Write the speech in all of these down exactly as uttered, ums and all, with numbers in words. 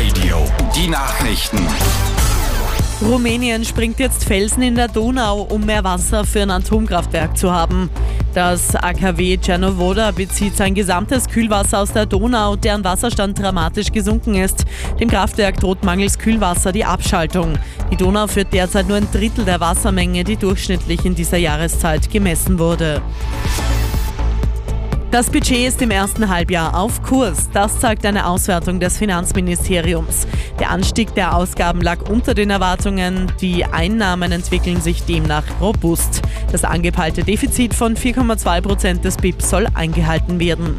Radio. Die Nachrichten. Rumänien springt jetzt Felsen in der Donau, um mehr Wasser für ein Atomkraftwerk zu haben. Das A K W Cernavodă bezieht sein gesamtes Kühlwasser aus der Donau, deren Wasserstand dramatisch gesunken ist. Dem Kraftwerk droht mangels Kühlwasser die Abschaltung. Die Donau führt derzeit nur ein Drittel der Wassermenge, die durchschnittlich in dieser Jahreszeit gemessen wurde. Das Budget ist im ersten Halbjahr auf Kurs. Das zeigt eine Auswertung des Finanzministeriums. Der Anstieg der Ausgaben lag unter den Erwartungen. Die Einnahmen entwickeln sich demnach robust. Das angepeilte Defizit von vier Komma zwei Prozent des B I P soll eingehalten werden.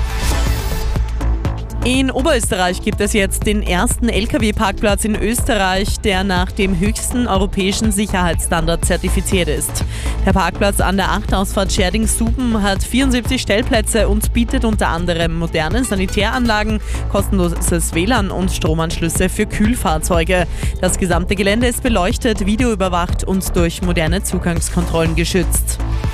In Oberösterreich gibt es jetzt den ersten L K W-Parkplatz in Österreich, der nach dem höchsten europäischen Sicherheitsstandard zertifiziert ist. Der Parkplatz an der acht-Ausfahrt Scherding-Suben hat vierundsiebzig Stellplätze und bietet unter anderem moderne Sanitäranlagen, kostenloses W L A N und Stromanschlüsse für Kühlfahrzeuge. Das gesamte Gelände ist beleuchtet, videoüberwacht und durch moderne Zugangskontrollen geschützt.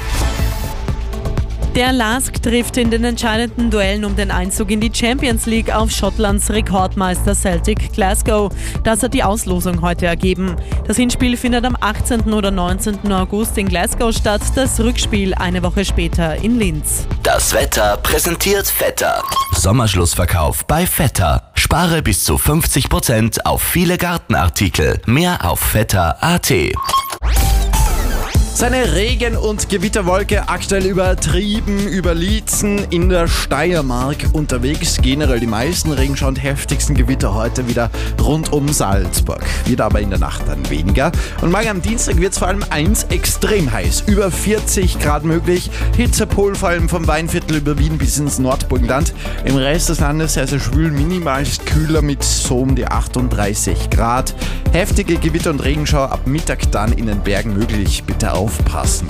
Der LASK trifft in den entscheidenden Duellen um den Einzug in die Champions League auf Schottlands Rekordmeister Celtic Glasgow. Das hat die Auslosung heute ergeben. Das Hinspiel findet am achtzehnten oder neunzehnten August in Glasgow statt, das Rückspiel eine Woche später in Linz. Das Wetter präsentiert Vetter. Sommerschlussverkauf bei Vetter. Spare bis zu fünfzig Prozent auf viele Gartenartikel. Mehr auf vetter punkt a t. Seine Regen- und Gewitterwolke aktuell übertrieben über Liezen in der Steiermark unterwegs. Generell die meisten Regenschauer und heftigsten Gewitter heute wieder rund um Salzburg. Wird aber in der Nacht dann weniger. Und morgen am Dienstag wird es vor allem eins extrem heiß. Über vierzig Grad möglich. Hitzepol vor allem vom Weinviertel über Wien bis ins Nordburgenland. Im Rest des Landes sehr, sehr schwül, minimal kühler mit so um die achtunddreißig Grad. Heftige Gewitter und Regenschauer ab Mittag dann in den Bergen möglich. Bitte aufpassen.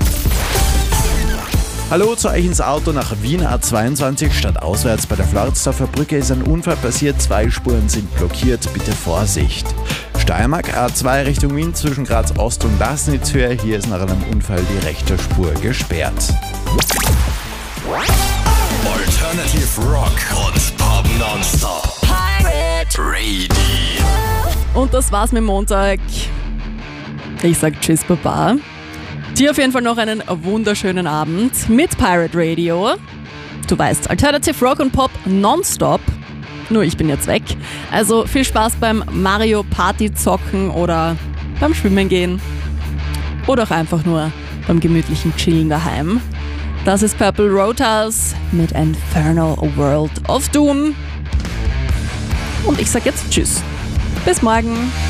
Hallo zu euch ins Auto nach Wien A zweiundzwanzig, stadtauswärts bei der Floridsdorfer Brücke ist ein Unfall passiert, zwei Spuren sind blockiert, bitte Vorsicht. Steiermark A zwei Richtung Wien zwischen Graz Ost und Lasnitzhöhe, hier ist nach einem Unfall die rechte Spur gesperrt. Alternative Rock und Pop nonstop. Pirate Radio. Und das war's mit Montag. Ich sag Tschüss, Baba. Dir auf jeden Fall noch einen wunderschönen Abend mit Pirate Radio. Du weißt, Alternative Rock und Pop nonstop. Nur ich bin jetzt weg. Also viel Spaß beim Mario Party zocken oder beim Schwimmen gehen. Oder auch einfach nur beim gemütlichen Chillen daheim. Das ist Purple Roadhouse mit Infernal World of Doom. Und ich sag jetzt Tschüss. Bis morgen.